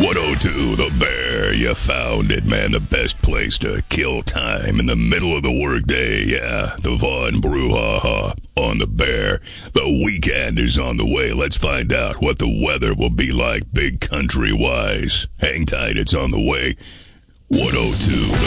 102 The Bear, you found it, man. The best place to kill time in the middle of the workday. Yeah, the Von Brouhaha on The Bear. The weekend is on the way. Let's find out what the weather will be like big country-wise. Hang tight, it's on the way. 102